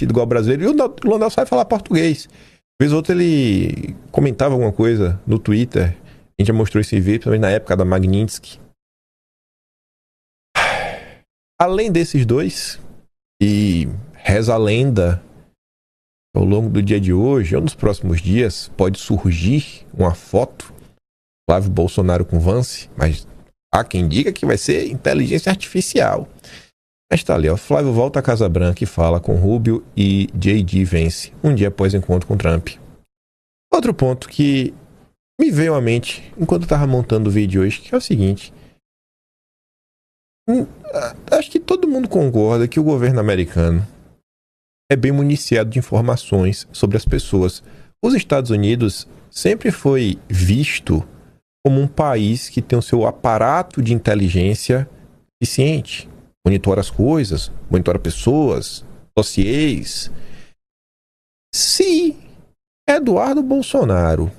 vestido igual brasileiro. E o Landau sabe falar português. Vez ou outra ele comentava alguma coisa no Twitter. A gente já mostrou esse vídeo também na época da Magnitsky. Além desses dois, e reza a lenda, ao longo do dia de hoje, ou nos próximos dias, pode surgir uma foto Flávio Bolsonaro com Vance, mas há quem diga que vai ser inteligência artificial. Mas tá ali, ó, Flávio volta à Casa Branca e fala com Rubio e J.D. Vance, um dia após o encontro com Trump. Outro ponto que me veio à mente enquanto eu estava montando o vídeo hoje, que é o seguinte. Acho que todo mundo concorda que o governo americano é bem municiado de informações sobre as pessoas. Os Estados Unidos sempre foi visto como um país que tem o seu aparato de inteligência eficiente. Monitora as coisas, monitora pessoas, dossiês. Se Eduardo Bolsonaro,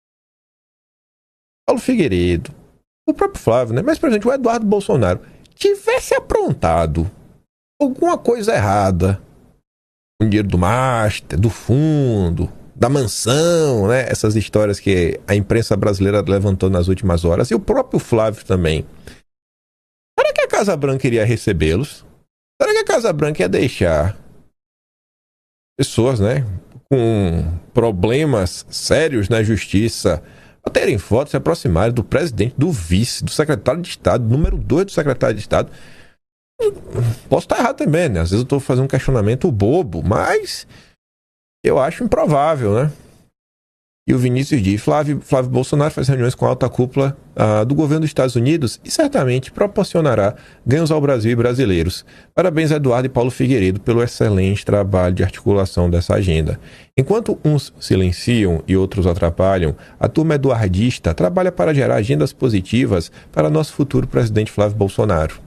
Paulo Figueiredo, o próprio Flávio, né? Mas, por exemplo, o Eduardo Bolsonaro tivesse aprontado alguma coisa errada com o dinheiro do Master, do fundo, da mansão, né? Essas histórias que a imprensa brasileira levantou nas últimas horas, e o próprio Flávio também. Será que a Casa Branca iria recebê-los? Será que a Casa Branca ia deixar pessoas, né, com problemas sérios na justiça a terem fotos, se aproximarem do presidente, do vice, do secretário de Estado, número 2 do secretário de Estado? Posso estar errado também, né? Às vezes eu estou fazendo um questionamento bobo, mas eu acho improvável, né? E o Vinícius diz, Flávio Bolsonaro faz reuniões com a alta cúpula do governo dos Estados Unidos e certamente proporcionará ganhos ao Brasil e brasileiros. Parabéns a Eduardo e Paulo Figueiredo pelo excelente trabalho de articulação dessa agenda. Enquanto uns silenciam e outros atrapalham, a turma eduardista trabalha para gerar agendas positivas para nosso futuro presidente Flávio Bolsonaro.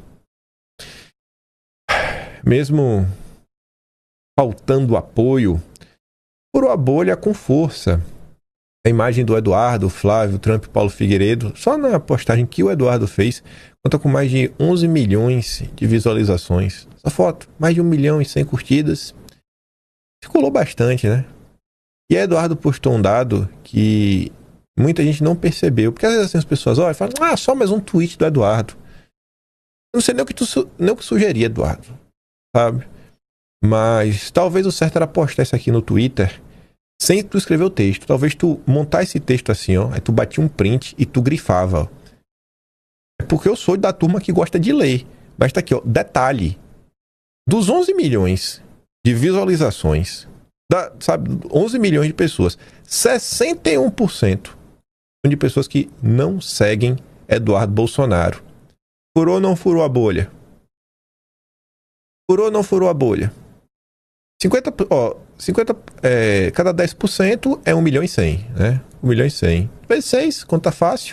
Mesmo faltando apoio, furou a bolha com força. A imagem do Eduardo, Flávio, Trump e Paulo Figueiredo, só na postagem que o Eduardo fez, conta com mais de 11 milhões de visualizações. Essa foto, mais de 1 milhão e 100 curtidas. Circulou bastante, né? E a Eduardo postou um dado que muita gente não percebeu. Porque às vezes assim, as pessoas olham e falam, só mais um tweet do Eduardo. Eu não sei nem o que sugerir, Eduardo. Sabe? Mas talvez o certo era postar isso aqui no Twitter sem tu escrever o texto. Talvez tu montar esse texto assim, ó. Aí tu batia um print e tu grifava. Ó. É porque eu sou da turma que gosta de ler. Mas tá aqui, ó. Detalhe. Dos 11 milhões de visualizações, 11 milhões de pessoas, 61% são de pessoas que não seguem Eduardo Bolsonaro. Furou ou não furou a bolha? Furou ou não furou a bolha? 50, cada 10% é 1 milhão e 100, né? 1 milhão e 100. Vezes 6, conta fácil.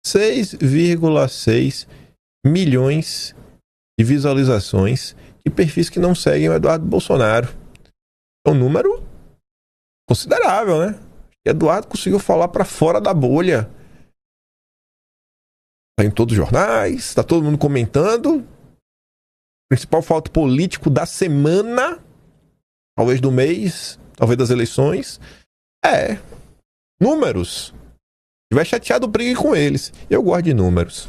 6,6 milhões de visualizações de perfis que não seguem o Eduardo Bolsonaro. É um número considerável, né? Eduardo conseguiu falar para fora da bolha. Tá em todos os jornais, tá todo mundo comentando. Principal fato político da semana, talvez do mês, talvez das eleições. Números. Se tiver chateado, brigue com eles. Eu gosto de números.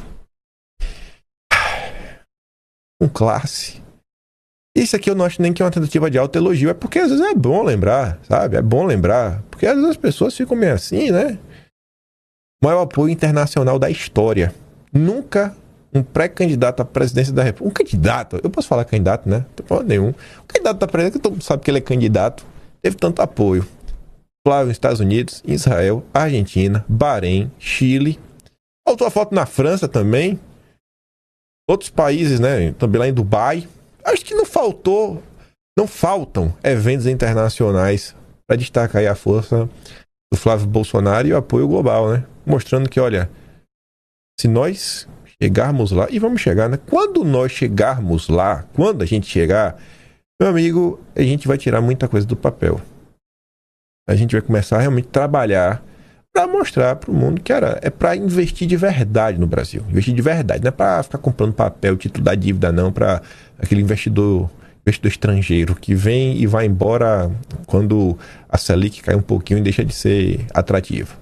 Com classe. Isso aqui eu não acho nem que é uma tentativa de autoelogio. É porque às vezes é bom lembrar, sabe? É bom lembrar. Porque às vezes as pessoas ficam meio assim, né? Maior apoio internacional da história. Nunca um pré-candidato à presidência da República. Um candidato, eu posso falar candidato, né? Não tem problema nenhum. Um candidato à presidência, que todo mundo sabe que ele é candidato, teve tanto apoio. Flávio, nos Estados Unidos, Israel, Argentina, Bahrein, Chile. Faltou a foto na França também. Outros países, né? Também lá em Dubai. Acho que não faltam eventos internacionais para destacar aí a força do Flávio Bolsonaro e o apoio global, né? Mostrando que, olha, se nós chegarmos lá, e vamos chegar, né? Quando nós chegarmos lá, quando a gente chegar, meu amigo, a gente vai tirar muita coisa do papel. A gente vai começar a realmente trabalhar para mostrar para o mundo que é para investir de verdade no Brasil. Investir de verdade, não é para ficar comprando papel, título da dívida, não, para aquele investidor investidor estrangeiro que vem e vai embora quando a Selic cai um pouquinho e deixa de ser atrativa.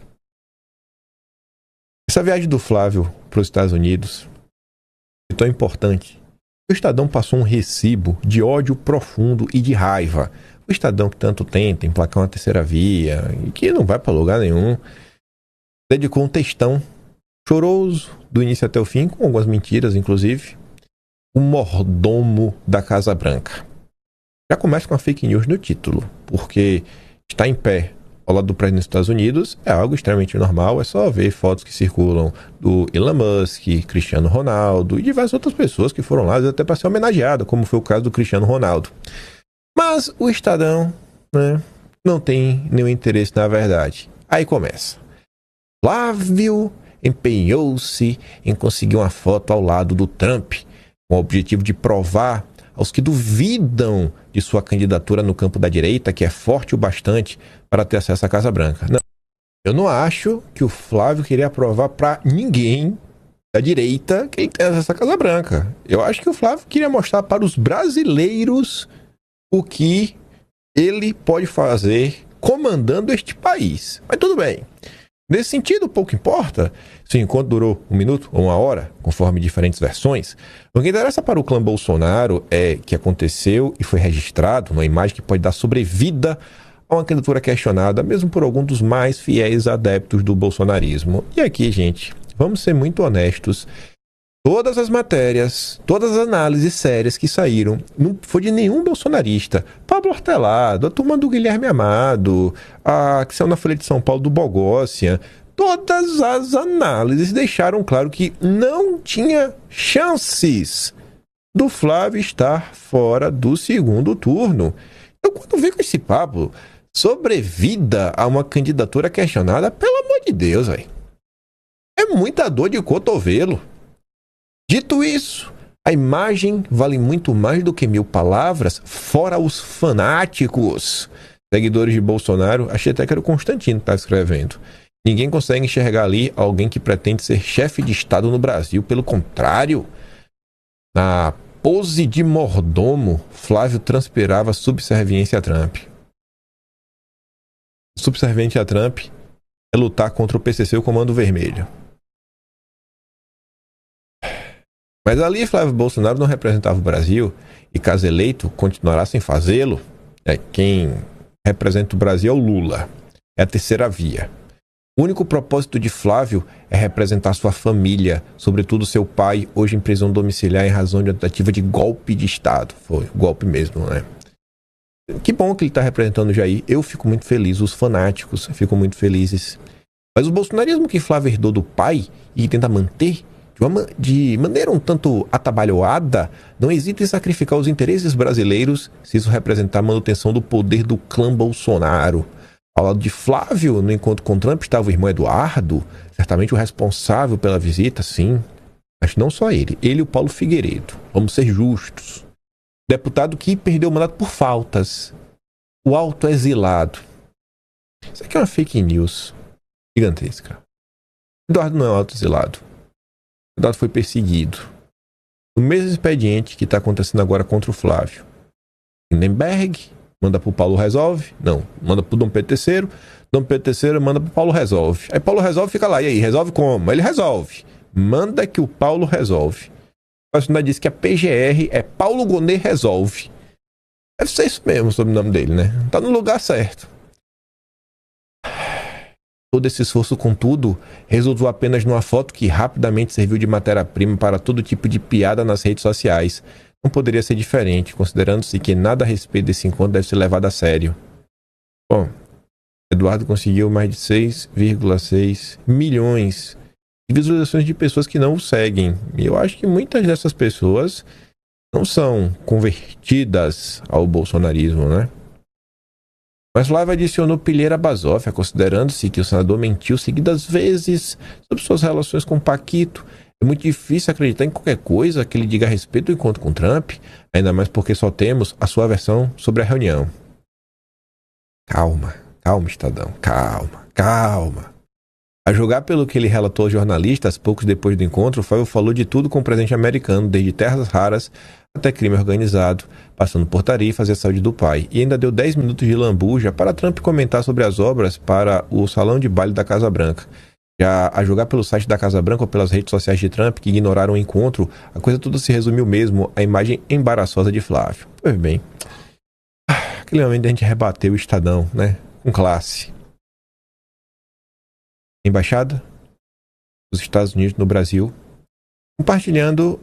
Essa viagem do Flávio para os Estados Unidos é tão importante. O Estadão passou um recibo de ódio profundo e de raiva. O Estadão que tanto tenta emplacar uma terceira via e que não vai para lugar nenhum, dedicou um textão choroso do início até o fim, com algumas mentiras, inclusive. O mordomo da Casa Branca. Já começa com a fake news no título, porque está em pé ao lado do presidente dos Estados Unidos é algo extremamente normal, é só ver fotos que circulam do Elon Musk, Cristiano Ronaldo e diversas outras pessoas que foram lá até para ser homenageado, como foi o caso do Cristiano Ronaldo. Mas o Estadão, né, não tem nenhum interesse na verdade. Aí começa. Flávio empenhou-se em conseguir uma foto ao lado do Trump, com o objetivo de provar aos que duvidam de sua candidatura no campo da direita que é forte o bastante para ter acesso à Casa Branca. Não, eu não acho que o Flávio queria provar para ninguém da direita que tem acesso à Casa Branca. Eu acho que o Flávio queria mostrar para os brasileiros o que ele pode fazer comandando este país. Mas tudo bem. Nesse sentido, pouco importa se o encontro durou 1 minuto ou 1 hora, conforme diferentes versões. O que interessa para o clã Bolsonaro é que aconteceu e foi registrado uma imagem que pode dar sobrevida a uma candidatura questionada, mesmo por algum dos mais fiéis adeptos do bolsonarismo. E aqui, gente, vamos ser muito honestos. Todas as matérias, todas as análises sérias que saíram, não foi de nenhum bolsonarista. Pablo Hortelado, a turma do Guilherme Amado, a que saiu na Folha de São Paulo do Bogócia, todas as análises deixaram claro que não tinha chances do Flávio estar fora do segundo turno. Então, quando vem com esse papo sobrevida a uma candidatura questionada, pelo amor de Deus, velho, é muita dor de cotovelo. Dito isso, a imagem vale muito mais do que 1000 palavras, fora os fanáticos. Seguidores de Bolsonaro, achei até que era o Constantino que está escrevendo. Ninguém consegue enxergar ali alguém que pretende ser chefe de Estado no Brasil. Pelo contrário, na pose de mordomo, Flávio transpirava subserviência a Trump. Subserviente a Trump é lutar contra o PCC e o Comando Vermelho. Mas ali Flávio Bolsonaro não representava o Brasil e, caso eleito, continuará sem fazê-lo. Quem representa o Brasil é o Lula. É a terceira via. O único propósito de Flávio é representar sua família, sobretudo seu pai, hoje em prisão domiciliar em razão de uma tentativa de golpe de Estado. Foi golpe mesmo, né? Que bom que ele está representando o Jair. Eu fico muito feliz, os fanáticos ficam muito felizes. Mas o bolsonarismo que Flávio herdou do pai e tenta manter de maneira um tanto atabalhoada, não hesita em sacrificar os interesses brasileiros se isso representar a manutenção do poder do clã Bolsonaro. Ao lado de Flávio, no encontro com Trump, estava o irmão Eduardo, certamente o responsável pela visita, sim. Mas não só ele e o Paulo Figueiredo. Vamos ser justos. Deputado que perdeu o mandato por faltas. O autoexilado. Isso aqui é uma fake news gigantesca. Eduardo não é um autoexilado. Eduardo foi perseguido. No mesmo expediente que está acontecendo agora contra o Flávio. Lindenberg manda pro Paulo Resolve. Não, manda pro Dom Pedro III. Dom Pedro III manda pro Paulo Resolve. Aí Paulo Resolve fica lá. E aí, resolve como? Ele resolve. Manda que o Paulo resolve. O personagem disse que a PGR é Paulo Gonet Resolve. Deve ser isso mesmo o sobrenome dele, né? Tá no lugar certo. Todo esse esforço, contudo, resultou apenas numa foto que rapidamente serviu de matéria-prima para todo tipo de piada nas redes sociais. Não poderia ser diferente, considerando-se que nada a respeito desse encontro deve ser levado a sério. Bom, Eduardo conseguiu mais de 6,6 milhões de visualizações de pessoas que não o seguem. E eu acho que muitas dessas pessoas não são convertidas ao bolsonarismo, né? Mas Flávio adicionou pilheira basófia, considerando-se que o senador mentiu seguidas vezes sobre suas relações com Paquito. É muito difícil acreditar em qualquer coisa que ele diga a respeito do encontro com Trump, ainda mais porque só temos a sua versão sobre a reunião. Calma, Estadão, calma. A julgar pelo que ele relatou aos jornalistas poucos depois do encontro, Flávio falou de tudo com o presidente americano, desde terras raras até crime organizado, passando por tarifas e a saúde do pai. E ainda deu 10 minutos de lambuja para Trump comentar sobre as obras para o salão de baile da Casa Branca. Já a julgar pelo site da Casa Branca ou pelas redes sociais de Trump, que ignoraram o encontro, a coisa toda se resumiu mesmo à imagem embaraçosa de Flávio. Pois bem, aquele momento a gente rebateu o Estadão, né? Com classe. Embaixada dos Estados Unidos no Brasil, compartilhando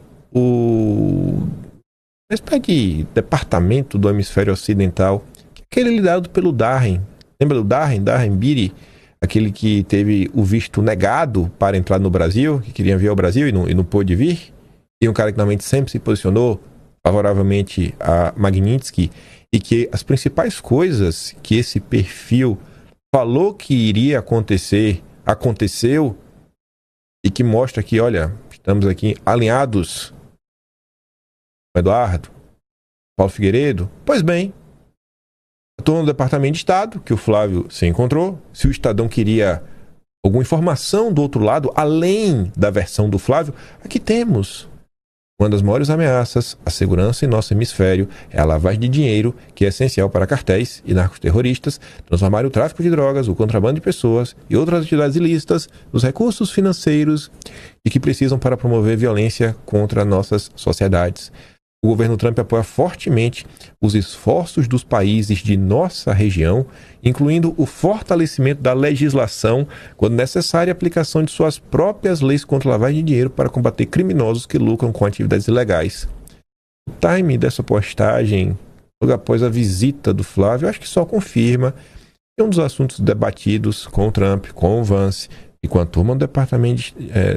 uma espécie de departamento do hemisfério ocidental, que é aquele liderado pelo Darren. Lembra do Darren? Darren Beattie, aquele que teve o visto negado para entrar no Brasil, que queria vir ao Brasil e não pôde vir. E um cara que normalmente sempre se posicionou favoravelmente a Magnitsky, e que as principais coisas que esse perfil falou que iria acontecer, aconteceu, e que mostra que, olha, estamos aqui alinhados com Eduardo, Paulo Figueiredo. Pois bem, eu estou no Departamento de Estado, que o Flávio se encontrou. Se o Estadão queria alguma informação do outro lado, além da versão do Flávio, aqui temos. Uma das maiores ameaças à segurança em nosso hemisfério é a lavagem de dinheiro, que é essencial para cartéis e narcoterroristas transformar o tráfico de drogas, o contrabando de pessoas e outras atividades ilícitas nos recursos financeiros e que precisam para promover violência contra nossas sociedades. O governo Trump apoia fortemente os esforços dos países de nossa região, incluindo o fortalecimento da legislação, quando necessária a aplicação de suas próprias leis contra a lavagem de dinheiro para combater criminosos que lucram com atividades ilegais. O timing dessa postagem, logo após a visita do Flávio, acho que só confirma que um dos assuntos debatidos com o Trump, com o Vance e com a turma do Departamento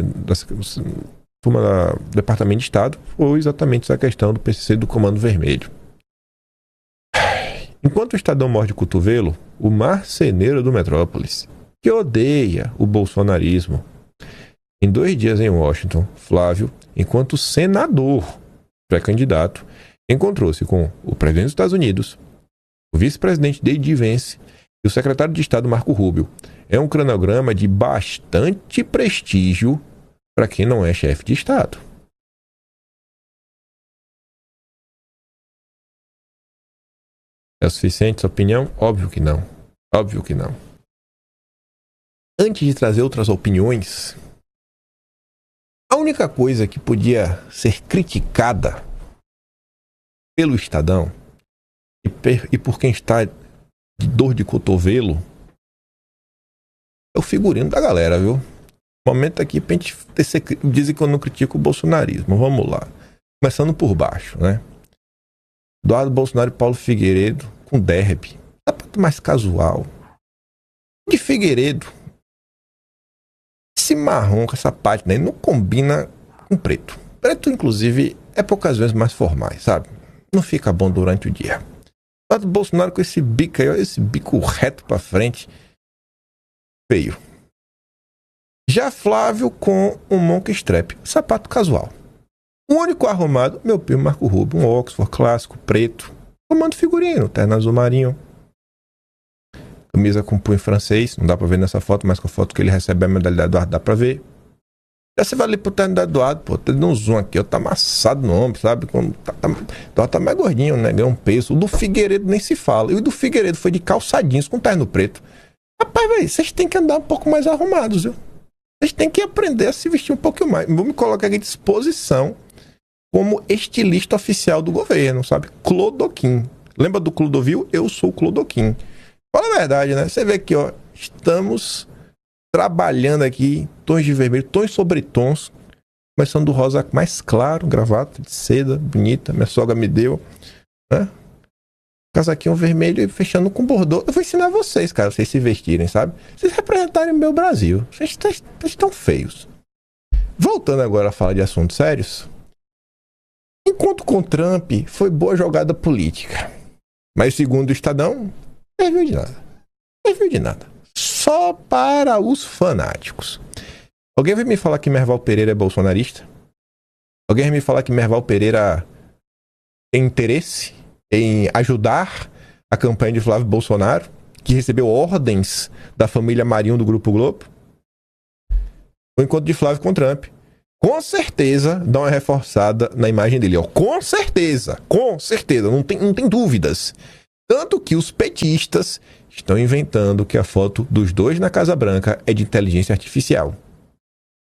Departamento de Estado foi exatamente essa questão do PCC do Comando Vermelho. Enquanto o Estadão morde o cotovelo, o marceneiro do Metrópolis, que odeia o bolsonarismo, em 2 dias em Washington, Flávio, enquanto senador pré-candidato, encontrou-se com o presidente dos Estados Unidos, o vice-presidente J.D. Vance e o secretário de Estado Marco Rubio. É um cronograma de bastante prestígio para quem não é chefe de Estado. É o suficiente sua opinião? Óbvio que não. Óbvio que não. Antes de trazer outras opiniões, a única coisa que podia ser criticada pelo Estadão e por quem está de dor de cotovelo é o figurino da galera, viu? Momento aqui pra gente dizer que eu não critico o bolsonarismo. Vamos lá. Começando por baixo, né? Eduardo Bolsonaro e Paulo Figueiredo com derby. Sapato mais casual. De Figueiredo. Esse marrom com essa pátina aí não combina com preto. Preto, inclusive, é por ocasiões mais formais, sabe? Não fica bom durante o dia. Eduardo Bolsonaro com esse bico aí, esse bico reto pra frente. Feio. Já Flávio com um Monk Strap, sapato casual. O único arrumado, meu primo Marco Rubio, um Oxford clássico, preto, comando figurino, terno azul marinho, camisa com punho francês, não dá pra ver nessa foto, mas com a foto que ele recebe a medalha da Eduardo dá pra ver. Já você vai ali pro terno da Eduardo, pô, tá dando um zoom aqui, ó, tá amassado no ombro, sabe? Eduardo tá mais gordinho, né? Ganhou um peso. O do Figueiredo nem se fala. E o do Figueiredo foi de calçadinhos com terno preto. Rapaz, velho, vocês têm que andar um pouco mais arrumados, viu? Vocês têm que aprender a se vestir um pouquinho mais. Vou me colocar aqui à disposição como estilista oficial do governo, sabe? Clodovil. Lembra do Clodovil? Eu sou o Clodovil. Fala a verdade, né? Você vê aqui, ó. Estamos trabalhando aqui tons de vermelho, tons sobre tons. Começando do rosa mais claro, gravata de seda, bonita. Minha sogra me deu, né? Casaquinho vermelho e fechando com bordô. Eu vou ensinar vocês, cara, vocês se vestirem, sabe? Vocês representarem o meu Brasil. Vocês estão feios. Voltando agora a falar de assuntos sérios. Enquanto com Trump foi boa jogada política. Mas segundo o Estadão, não serviu de nada. Não serviu de nada. Só para os fanáticos. Alguém vai me falar que Merval Pereira é bolsonarista? Alguém vai me falar que Merval Pereira tem interesse em ajudar a campanha de Flávio Bolsonaro, que recebeu ordens da família Marinho do Grupo Globo? O encontro de Flávio com Trump, com certeza dá uma reforçada na imagem dele, ó. Com certeza, não tem dúvidas. Tanto que os petistas estão inventando que a foto dos dois na Casa Branca é de inteligência artificial.